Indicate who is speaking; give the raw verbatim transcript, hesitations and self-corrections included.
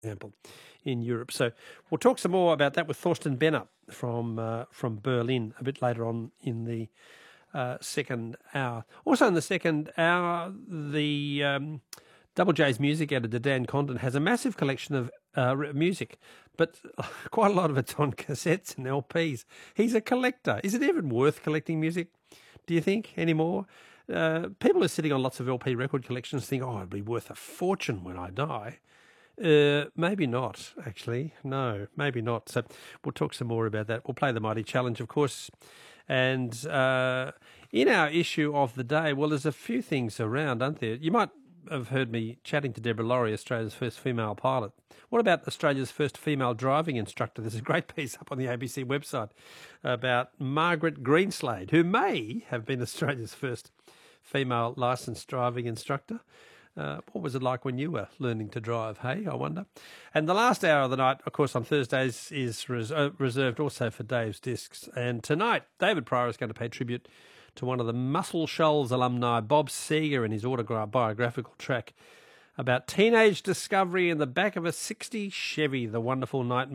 Speaker 1: example, in Europe. So we'll talk some more about that with Thorsten Benner from uh, from Berlin a bit later on in the uh, second hour. Also in the second hour, the um, Double J's music editor, Dan Condon, has a massive collection of uh, music, but quite a lot of it's on cassettes and L Ps. He's a collector. Is it even worth collecting music, do you think, anymore? Uh, people are sitting on lots of L P record collections think, oh, it'd be worth a fortune when I die. Uh, maybe not, actually. No, maybe not. So we'll talk some more about that. We'll play the Mighty Challenge, of course. And uh, in our issue of the day, well, there's a few things around, aren't there? You might have heard me chatting to Deborah Laurie, Australia's first female pilot. What about Australia's first female driving instructor? There's a great piece up on the A B C website about Margaret Greenslade, who may have been Australia's first female licensed driving instructor. Uh, what was it like when you were learning to drive, hey, I wonder? And the last hour of the night, of course, on Thursdays is res- uh, reserved also for Dave's Discs. And tonight, David Pryor is going to pay tribute to one of the Muscle Shoals alumni, Bob Seger, in his autobiographical track about teenage discovery in the back of a sixty Chevy, The Wonderful Night